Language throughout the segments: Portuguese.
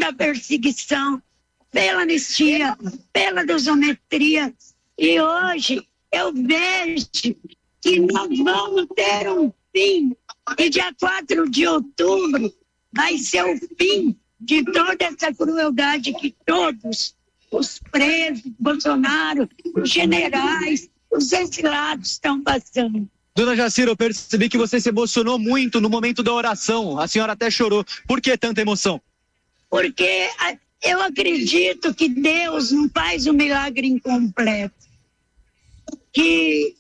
contra a perseguição, pela anistia, pela desometria. E hoje eu vejo que nós vamos ter um fim. E dia 4 de outubro vai ser o fim de toda essa crueldade que todos os presos, Bolsonaro, os generais, os exilados estão passando. Dona Jacira, eu percebi que você se emocionou muito no momento da oração. A senhora até chorou. Por que tanta emoção? Porque eu acredito que Deus não faz um milagre incompleto. Que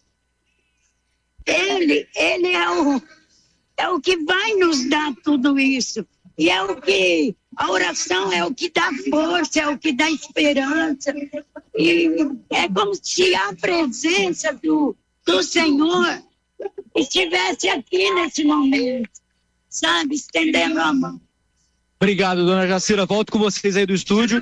Ele é o que vai nos dar tudo isso. E é o que, a oração é o que dá força, é o que dá esperança. E é como se a presença do Senhor estivesse aqui nesse momento, sabe, estendendo a mão. Obrigado, dona Jacira. Volto com vocês aí do estúdio.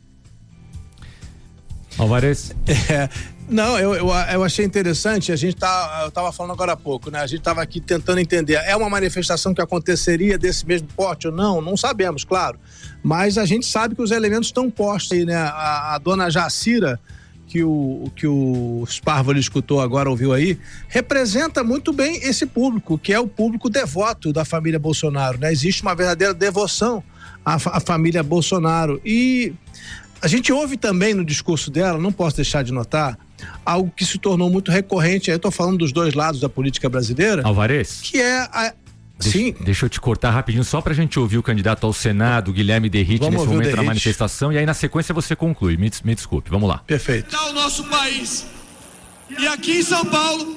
Alvarez. Não, eu achei interessante, eu estava falando agora há pouco, né? A gente estava aqui tentando entender, é uma manifestação que aconteceria desse mesmo porte ou não? Não sabemos, claro, mas a gente sabe que os elementos estão postos aí, né? A dona Jacira, que o Sparvoli escutou agora, ouviu aí, representa muito bem esse público, que é o público devoto da família Bolsonaro, né? Existe uma verdadeira devoção à família Bolsonaro. E a gente ouve também no discurso dela, não posso deixar de notar, algo que se tornou muito recorrente, aí eu tô falando dos dois lados da política brasileira. Alvarez. Que é a... Sim. Deixa eu te cortar rapidinho, só pra gente ouvir o candidato ao Senado, Guilherme Derrite, nesse momento da manifestação, e aí na sequência você conclui. Me desculpe, vamos lá. Perfeito. O nosso país. E aqui em São Paulo,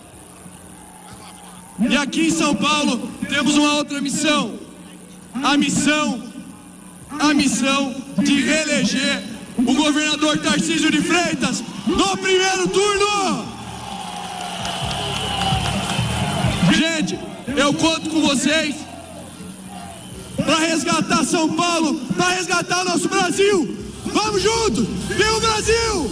temos uma outra missão. A missão de reeleger o governador Tarcísio de Freitas no primeiro turno. Gente, eu conto com vocês para resgatar São Paulo, para resgatar o nosso Brasil. Vamos juntos! Viva o Brasil!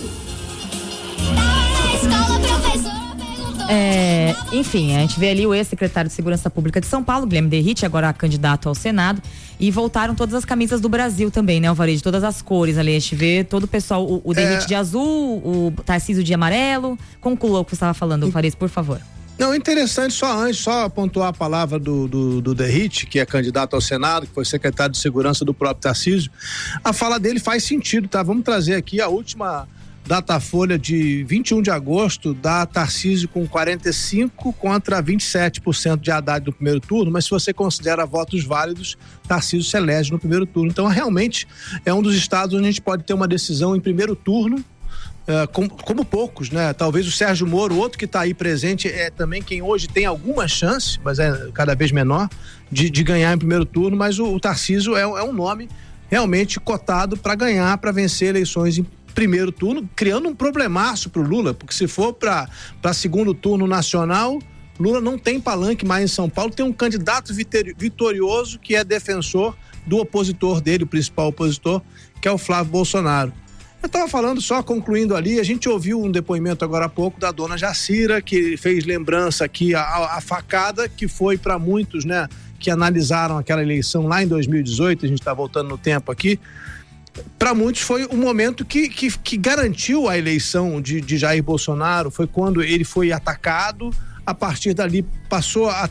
Enfim, a gente vê ali o ex-secretário de Segurança Pública de São Paulo, Guilherme Derrite, agora candidato ao Senado, e voltaram todas as camisas do Brasil também, né, Alvarez? De todas as cores ali, a gente vê todo o pessoal, o Derrite de azul, o Tarcísio de amarelo. Conclua o que você estava falando, Alvarez, por favor. Não, interessante, só pontuar a palavra do Derrite, que é candidato ao Senado, que foi secretário de Segurança do próprio Tarcísio. A fala dele faz sentido, tá? Vamos trazer aqui a última Datafolha de 21 de agosto, dá Tarcísio com 45% contra 27% de Haddad no primeiro turno, mas se você considera votos válidos, Tarcísio se elege no primeiro turno. Então, realmente, é um dos estados onde a gente pode ter uma decisão em primeiro turno, como poucos, né? Talvez o Sérgio Moro, outro que está aí presente, é também quem hoje tem alguma chance, mas é cada vez menor, de ganhar em primeiro turno, mas o Tarcísio é um nome realmente cotado para ganhar, para vencer eleições em primeiro turno, criando um problemaço pro Lula, porque se for para segundo turno nacional, Lula não tem palanque mais em São Paulo, tem um candidato vitorioso que é defensor do opositor dele, o principal opositor, que é o Flávio Bolsonaro. Eu estava falando, só concluindo ali, a gente ouviu um depoimento agora há pouco da dona Jacira, que fez lembrança aqui a facada que foi para muitos, né, que analisaram aquela eleição lá em 2018, a gente está voltando no tempo aqui. Para muitos foi um momento que garantiu a eleição de Jair Bolsonaro, foi quando ele foi atacado, a partir dali passou a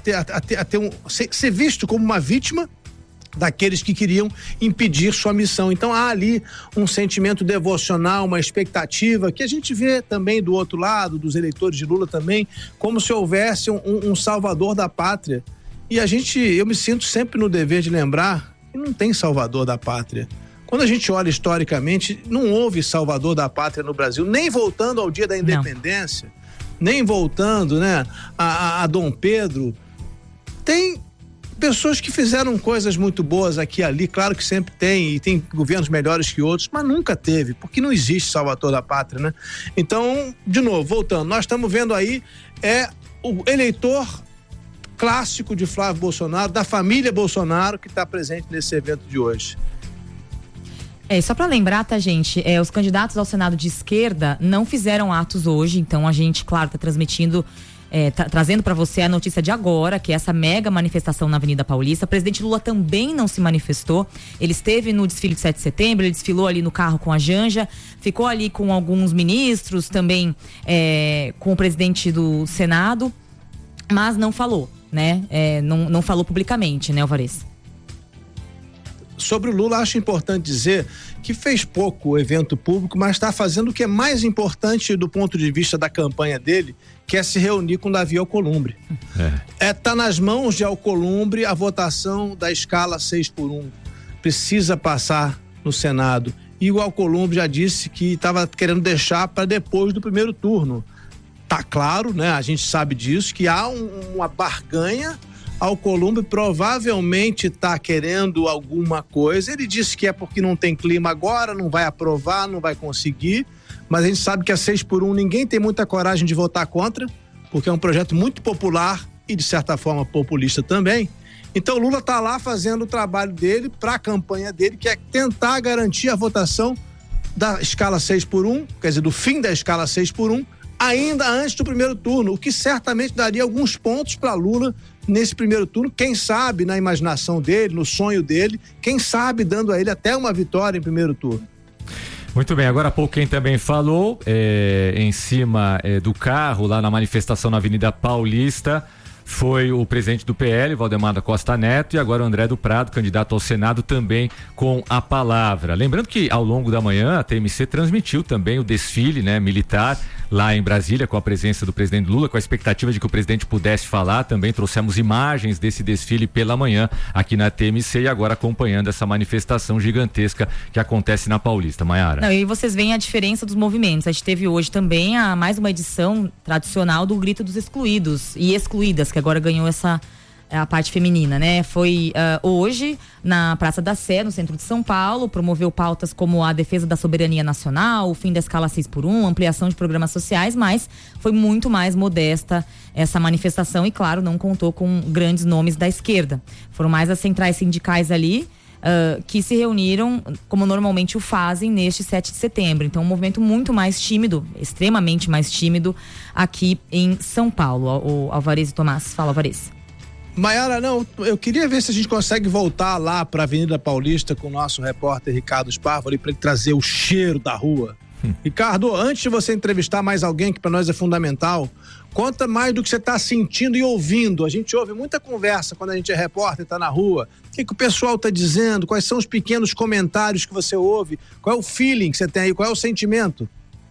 ser visto como uma vítima daqueles que queriam impedir sua missão. Então há ali um sentimento devocional, uma expectativa que a gente vê também do outro lado, dos eleitores de Lula também, como se houvesse um salvador da pátria. E eu me sinto sempre no dever de lembrar que não tem salvador da pátria. Quando a gente olha historicamente, não houve salvador da pátria no Brasil, nem voltando ao dia da independência, nem voltando, né, a Dom Pedro. Tem pessoas que fizeram coisas muito boas aqui e ali, claro que sempre tem, e tem governos melhores que outros, mas nunca teve, porque não existe salvador da pátria, né? Então, de novo, voltando, nós estamos vendo aí o eleitor clássico de Flávio Bolsonaro, da família Bolsonaro, que está presente nesse evento de hoje. Só para lembrar, tá, gente, os candidatos ao Senado de esquerda não fizeram atos hoje, então a gente, claro, tá transmitindo trazendo para você a notícia de agora, que é essa mega manifestação na Avenida Paulista. O presidente Lula também não se manifestou. Ele esteve no desfile de 7 de setembro, ele desfilou ali no carro com a Janja, ficou ali com alguns ministros, também com o presidente do Senado, mas não falou, né? Não falou publicamente, né, Alvarez? Sobre o Lula, acho importante dizer que fez pouco evento público, mas está fazendo o que é mais importante do ponto de vista da campanha dele, que é se reunir com Davi Alcolumbre. Tá nas mãos de Alcolumbre a votação da escala 6x1. Precisa passar no Senado. E o Alcolumbre já disse que estava querendo deixar para depois do primeiro turno. Tá claro, né? A gente sabe disso, que há uma barganha. Alcolumbre provavelmente está querendo alguma coisa. Ele disse que é porque não tem clima agora, não vai aprovar, não vai conseguir. Mas a gente sabe que a 6x1 ninguém tem muita coragem de votar contra, porque é um projeto muito popular e de certa forma populista também. Então o Lula está lá fazendo o trabalho dele para a campanha dele, que é tentar garantir a votação da escala 6x1, quer dizer, do fim da escala 6x1, ainda antes do primeiro turno, o que certamente daria alguns pontos para Lula nesse primeiro turno, quem sabe na imaginação dele, no sonho dele, quem sabe dando a ele até uma vitória em primeiro turno. Muito bem, agora há pouco quem também falou em cima do carro lá na manifestação na Avenida Paulista foi o presidente do PL, Valdemar da Costa Neto, e agora o André do Prado, candidato ao Senado, também com a palavra. Lembrando que ao longo da manhã a TMC transmitiu também o desfile, né, militar lá em Brasília, com a presença do presidente Lula, com a expectativa de que o presidente pudesse falar. Também trouxemos imagens desse desfile pela manhã aqui na TMC e agora acompanhando essa manifestação gigantesca que acontece na Paulista. Maiara. Não, e vocês veem a diferença dos movimentos. A gente teve hoje também mais uma edição tradicional do Grito dos Excluídos e Excluídas, que agora ganhou a parte feminina, né? Foi hoje na Praça da Sé, no centro de São Paulo, promoveu pautas como a defesa da soberania nacional, o fim da escala 6x1, ampliação de programas sociais, mas foi muito mais modesta essa manifestação e, claro, não contou com grandes nomes da esquerda. Foram mais as centrais sindicais ali que se reuniram, como normalmente o fazem, neste 7 de setembro. Então, um movimento muito mais tímido, extremamente mais tímido, aqui em São Paulo. O Alvarez e Tomás. Fala, Alvarez. Maiara, não, eu queria ver se a gente consegue voltar lá para a Avenida Paulista com o nosso repórter Ricardo Sparvo ali para ele trazer o cheiro da rua. Ricardo, antes de você entrevistar mais alguém que para nós é fundamental, conta mais do que você está sentindo e ouvindo. A gente ouve muita conversa quando a gente é repórter e está na rua. O que o pessoal está dizendo? Quais são os pequenos comentários que você ouve? Qual é o feeling que você tem aí? Qual é o sentimento?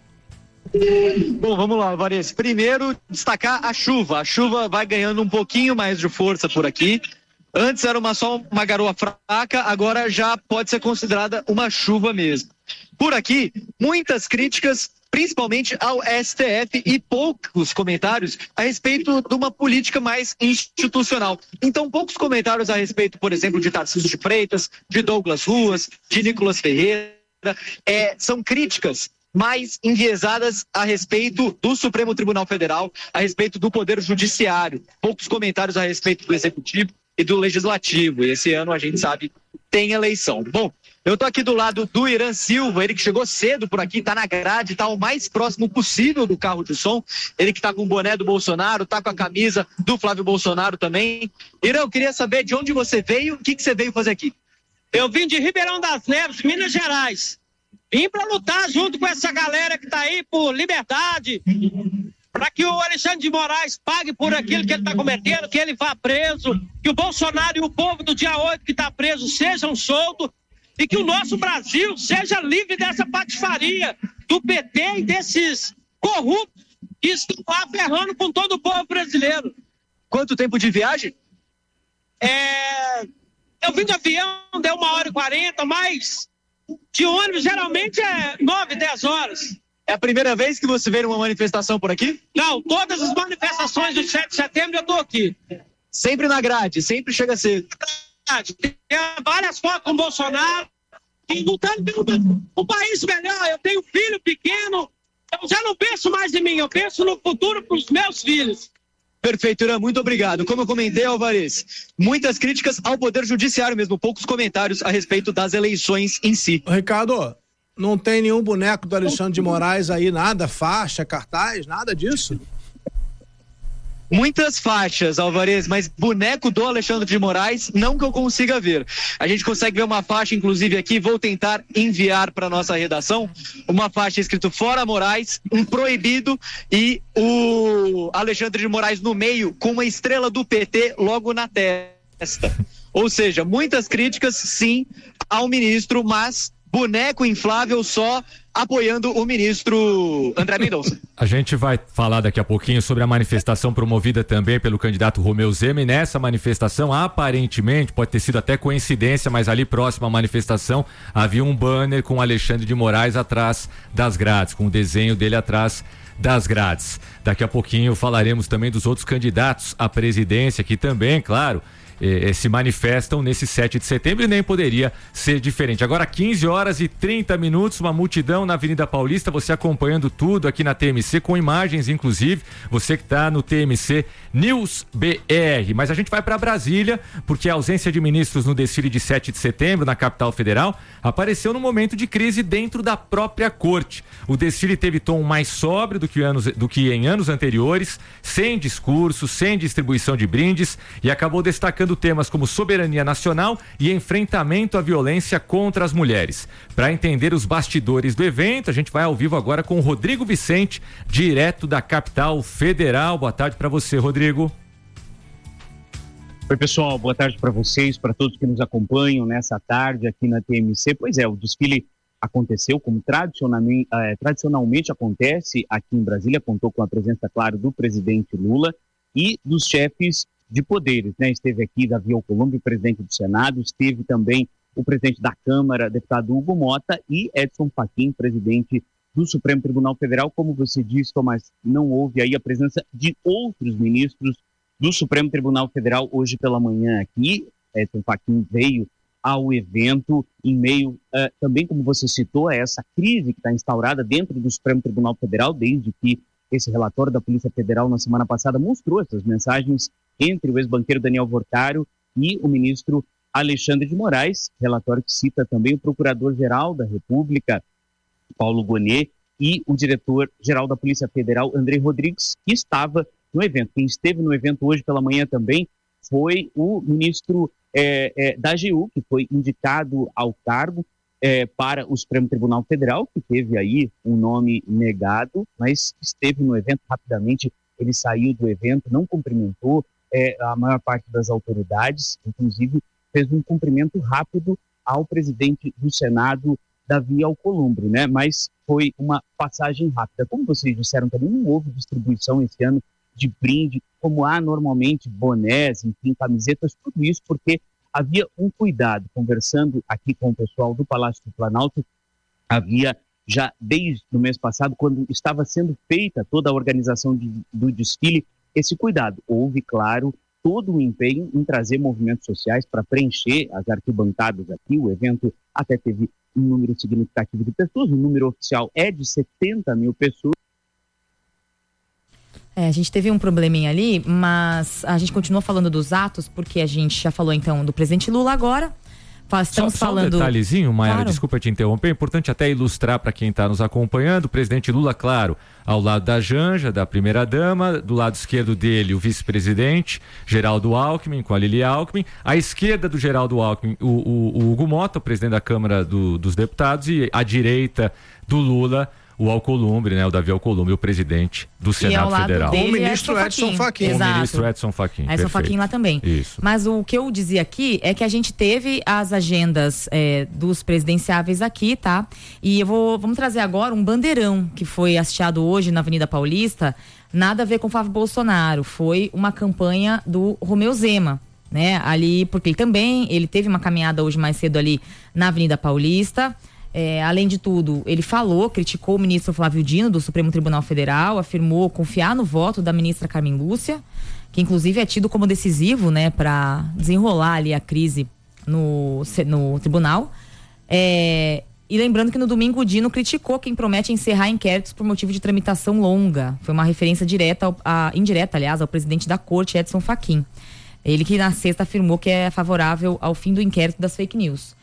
Bom, vamos lá, Alvarez. Primeiro, destacar a chuva. A chuva vai ganhando um pouquinho mais de força por aqui. Antes era só uma garoa fraca, agora já pode ser considerada uma chuva mesmo. Por aqui, muitas críticas, principalmente ao STF, e poucos comentários a respeito de uma política mais institucional. Então, poucos comentários a respeito, por exemplo, de Tarcísio de Freitas, de Douglas Ruas, de Nicolas Ferreira. São críticas mais enviesadas a respeito do Supremo Tribunal Federal, a respeito do Poder Judiciário. Poucos comentários a respeito do Executivo e do Legislativo. E esse ano a gente sabe, tem eleição. Bom, eu tô aqui do lado do Irã Silva, ele que chegou cedo por aqui, tá na grade, tá o mais próximo possível do carro de som. Ele que tá com o boné do Bolsonaro, tá com a camisa do Flávio Bolsonaro também. Irã, eu queria saber de onde você veio, o que você veio fazer aqui? Eu vim de Ribeirão das Neves, Minas Gerais. Vim para lutar junto com essa galera que tá aí por liberdade, para que o Alexandre de Moraes pague por aquilo que ele está cometendo, que ele vá preso, que o Bolsonaro e o povo do dia 8 que está preso sejam soltos e que o nosso Brasil seja livre dessa patifaria do PT e desses corruptos que estão lá ferrando com todo o povo brasileiro. Quanto tempo de viagem? Eu vim de avião, deu 1h40, mas de ônibus geralmente é 9, 10 horas. É a primeira vez que você vê uma manifestação por aqui? Não, todas as manifestações do 7 de setembro eu tô aqui. Sempre na grade, sempre chega cedo. Tem várias fotos com o Bolsonaro, lutando pelo um país melhor. Eu tenho filho pequeno, eu já não penso mais em mim, eu penso no futuro para os meus filhos. Perfeito, Irã, muito obrigado. Como eu comentei, Alvarez, muitas críticas ao Poder Judiciário mesmo, poucos comentários a respeito das eleições em si. Ricardo, não tem nenhum boneco do Alexandre de Moraes aí, nada, faixa, cartaz, nada disso? muitas faixas, Alvarez, mas boneco do Alexandre de Moraes, não que eu consiga ver. A gente consegue ver uma faixa, inclusive aqui, vou tentar enviar para nossa redação, uma faixa escrito Fora Moraes, um proibido e o Alexandre de Moraes no meio com uma estrela do PT logo na testa. Ou seja, muitas críticas, sim, ao ministro, mas boneco inflável só apoiando o ministro André Mendonça. A gente vai falar daqui a pouquinho sobre a manifestação promovida também pelo candidato Romeu Zema, e nessa manifestação, aparentemente, pode ter sido até coincidência, mas ali próximo à manifestação havia um banner com Alexandre de Moraes atrás das grades, com o desenho dele atrás das grades. Daqui a pouquinho falaremos também dos outros candidatos à presidência, que também, claro, se manifestam nesse 7 de setembro e nem poderia ser diferente. Agora 15h30, uma multidão na Avenida Paulista, você acompanhando tudo aqui na TMC, com imagens inclusive, você que está no TMC News BR. Mas a gente vai para Brasília, porque a ausência de ministros no desfile de 7 de setembro na capital federal apareceu num momento de crise dentro da própria corte. O desfile teve tom mais sóbrio do que em anos anteriores, sem discurso, sem distribuição de brindes, e acabou destacando temas como soberania nacional e enfrentamento à violência contra as mulheres. Para entender os bastidores do evento, a gente vai ao vivo agora com o Rodrigo Vicente, direto da capital federal. Boa tarde para você, Rodrigo. Oi, pessoal, boa tarde para vocês, para todos que nos acompanham nessa tarde aqui na TMC. Pois é, o desfile aconteceu como tradicionalmente acontece aqui em Brasília, contou com a presença, claro, do presidente Lula e dos chefes de poderes, né? Esteve aqui Davi Alcolumbre, presidente do Senado, esteve também o presidente da Câmara, deputado Hugo Mota, e Edson Fachin, presidente do Supremo Tribunal Federal. Como você disse, Tomás, não houve aí a presença de outros ministros do Supremo Tribunal Federal hoje pela manhã aqui. Edson Fachin veio ao evento em meio, também como você citou, a essa crise que está instaurada dentro do Supremo Tribunal Federal, desde que esse relatório da Polícia Federal na semana passada mostrou essas mensagens entre o ex-banqueiro Daniel Vorcário e o ministro Alexandre de Moraes, relatório que cita também o Procurador-Geral da República, Paulo Gonet, e o diretor-geral da Polícia Federal, Andrei Rodrigues, que estava no evento. Quem esteve no evento hoje pela manhã também foi o ministro da AGU, que foi indicado ao cargo para o Supremo Tribunal Federal, que teve aí um nome negado, mas esteve no evento rapidamente. Ele saiu do evento, não cumprimentou a maior parte das autoridades, inclusive fez um cumprimento rápido ao presidente do Senado, Davi Alcolumbre, né? Mas foi uma passagem rápida. Como vocês disseram também, não houve distribuição esse ano de brinde, como há normalmente, bonés, enfim, camisetas, tudo isso porque havia um cuidado. Conversando aqui com o pessoal do Palácio do Planalto, havia já desde o mês passado, quando estava sendo feita toda a organização do desfile, esse cuidado. Houve, claro, todo o empenho em trazer movimentos sociais para preencher as arquibancadas aqui. O evento até teve um número significativo de pessoas, o número oficial é de 70 mil pessoas. A gente teve um probleminha ali, mas a gente continua falando dos atos, porque a gente já falou então do presidente Lula agora. Estamos falando... Só um detalhezinho, Mayara, claro. Desculpa te interromper, é importante até ilustrar para quem está nos acompanhando. O presidente Lula, claro, ao lado da Janja, da primeira-dama, do lado esquerdo dele o vice-presidente Geraldo Alckmin, com a Lili Alckmin, à esquerda do Geraldo Alckmin o Hugo Mota, o presidente da Câmara dos Deputados, e à direita do Lula o Alcolumbre, né, o Davi Alcolumbre, o presidente do Senado Federal. O ministro Edson Fachin. O ministro Edson Fachin. Edson Fachin lá também. Isso. Mas o que eu dizia aqui é que a gente teve as agendas dos presidenciáveis aqui, tá? E vamos trazer agora um bandeirão que foi hasteado hoje na Avenida Paulista, nada a ver com o Flávio Bolsonaro, foi uma campanha do Romeu Zema, né? Ali, porque ele teve uma caminhada hoje mais cedo ali na Avenida Paulista. Além de tudo, ele criticou o ministro Flávio Dino do Supremo Tribunal Federal, afirmou confiar no voto da ministra Carmen Lúcia, que inclusive é tido como decisivo, né, para desenrolar ali a crise no tribunal. E lembrando que no domingo o Dino criticou quem promete encerrar inquéritos por motivo de tramitação longa. Foi uma referência indireta, aliás, ao presidente da corte, Edson Fachin. Ele que na sexta afirmou que é favorável ao fim do inquérito das fake news.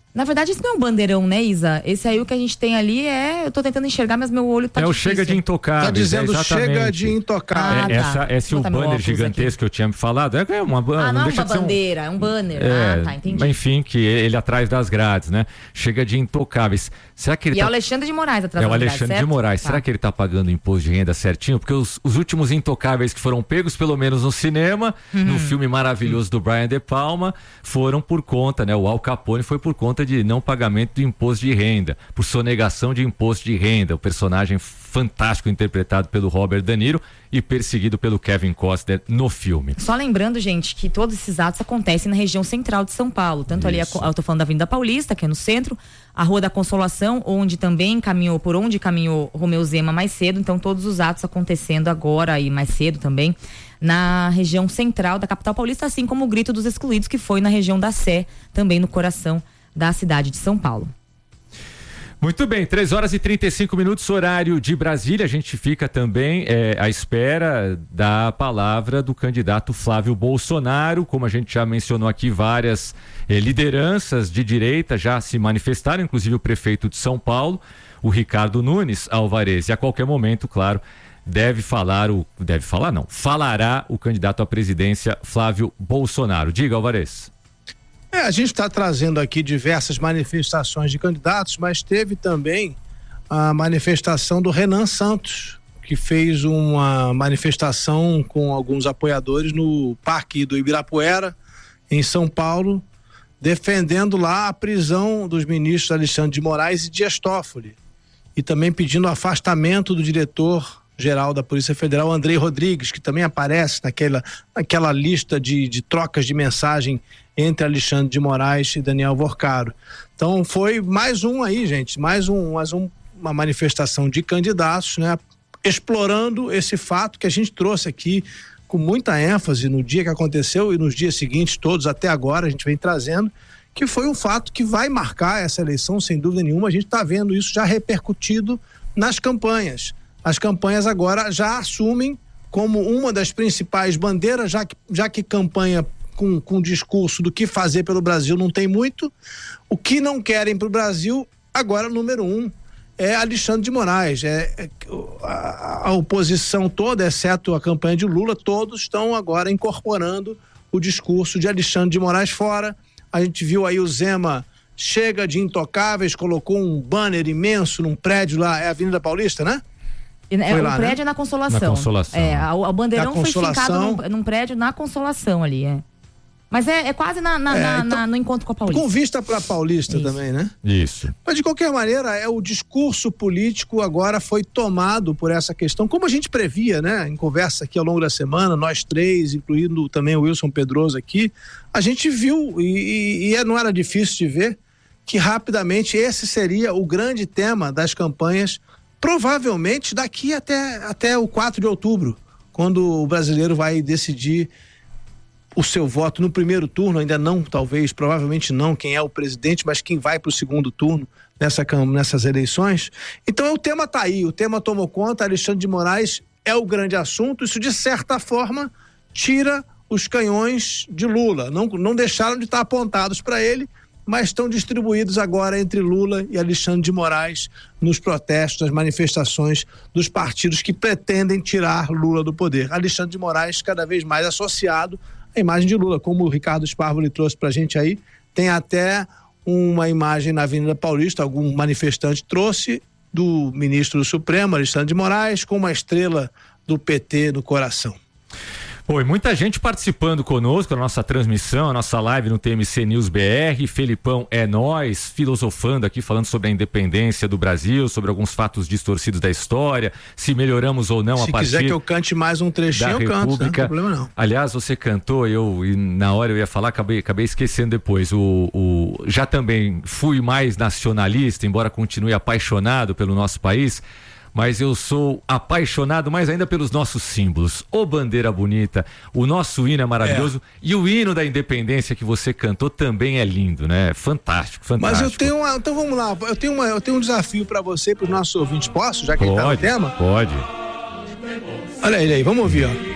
Na verdade, isso não é um bandeirão, né, Isa? Esse aí o que a gente tem ali eu tô tentando enxergar, mas meu olho tá difícil. O Chega de Intocáveis. Tá dizendo Chega de Intocáveis. Esse é o banner gigantesco que eu tinha me falado. Não é uma bandeira, é um banner. Tá, entendi. Enfim, que ele atrás das grades, né? Chega de Intocáveis. Será que ele é o Alexandre de Moraes atrás das grades, É o Alexandre de Moraes. Será que ele tá pagando imposto de renda certinho? Porque os últimos Intocáveis que foram pegos, pelo menos no cinema, no filme maravilhoso do Brian De Palma, foram por conta, né? O Al Capone foi por conta de não pagamento do imposto de renda, por sonegação de imposto de renda. O personagem fantástico interpretado pelo Robert De Niro e perseguido pelo Kevin Costner no filme. Só lembrando, gente, que todos esses atos acontecem na região central de São Paulo. Tanto ali, eu tô falando da Avenida Paulista, que é no centro, a Rua da Consolação, por onde caminhou Romeu Zema mais cedo. Então, todos os atos acontecendo agora e mais cedo também na região central da capital paulista, assim como o Grito dos Excluídos, que foi na região da Sé, também no coração da cidade de São Paulo. Muito bem, 3h35, horário de Brasília. A gente fica também à espera da palavra do candidato Flávio Bolsonaro. Como a gente já mencionou aqui, várias lideranças de direita já se manifestaram, inclusive o prefeito de São Paulo, o Ricardo Nunes Alvarez. E a qualquer momento, claro, falará o candidato à presidência Flávio Bolsonaro. Diga, Alvarez. A gente está trazendo aqui diversas manifestações de candidatos, mas teve também a manifestação do Renan Santos, que fez uma manifestação com alguns apoiadores no Parque do Ibirapuera, em São Paulo, defendendo lá a prisão dos ministros Alexandre de Moraes e Dias Toffoli, e também pedindo o afastamento do diretor-geral da Polícia Federal, Andrei Rodrigues, que também aparece naquela lista de trocas de mensagem entre Alexandre de Moraes e Daniel Vorcaro. Então foi mais uma manifestação de candidatos, né, explorando esse fato que a gente trouxe aqui com muita ênfase no dia que aconteceu e nos dias seguintes todos até agora, a gente vem trazendo, que foi um fato que vai marcar essa eleição, sem dúvida nenhuma. A gente está vendo isso já repercutido nas campanhas. As campanhas agora já assumem como uma das principais bandeiras, já que campanha com discurso do que fazer pelo Brasil não tem muito, o que não querem para o Brasil, agora número 1 é Alexandre de Moraes. A oposição toda, exceto a campanha de Lula, todos estão agora incorporando o discurso de Alexandre de Moraes fora. A gente viu aí o Zema Chega de Intocáveis, colocou um banner imenso num prédio lá, é a Avenida Paulista, né? O prédio é na Consolação. Na Consolação. O bandeirão foi fincado num prédio na Consolação ali, Mas é quase então, no encontro com a Paulista. Com vista para a Paulista também, né? Isso. Mas de qualquer maneira, o discurso político agora foi tomado por essa questão, como a gente previa, né? Em conversa aqui ao longo da semana, nós três, incluindo também o Wilson Pedroso aqui, a gente viu e não era difícil de ver que rapidamente esse seria o grande tema das campanhas, provavelmente daqui até o 4 de outubro, quando o brasileiro vai decidir o seu voto no primeiro turno, ainda não, talvez, provavelmente não, quem é o presidente, mas quem vai para o segundo turno nessas eleições. Então o tema está aí, o tema tomou conta, Alexandre de Moraes é o grande assunto. Isso, de certa forma, tira os canhões de Lula. Não deixaram de estar apontados para ele, mas estão distribuídos agora entre Lula e Alexandre de Moraes nos protestos, nas manifestações dos partidos que pretendem tirar Lula do poder. Alexandre de Moraes cada vez mais associado à imagem de Lula, como o Ricardo Sparvoli trouxe pra gente aí. Tem até uma imagem na Avenida Paulista, algum manifestante trouxe, do ministro do Supremo, Alexandre de Moraes, com uma estrela do PT no coração. E muita gente participando conosco, a nossa transmissão, a nossa live no TMC News BR. Felipão é nós, filosofando aqui, falando sobre a independência do Brasil, sobre alguns fatos distorcidos da história, se melhoramos ou não a partir. Se quiser que eu cante mais um trechinho, eu canto, não tem problema não. Aliás, você cantou, e na hora eu ia falar, acabei esquecendo depois. Já também fui mais nacionalista, embora continue apaixonado pelo nosso país, mas eu sou apaixonado mais ainda pelos nossos símbolos. Ô bandeira bonita, o nosso hino é maravilhoso, e o hino da independência que você cantou também é lindo, né? Fantástico, fantástico. Mas eu tenho então vamos lá, eu tenho um desafio para você e para os nossos ouvintes. Posso, já que ele tá no tema? Pode. Olha ele aí, vamos ouvir, ó.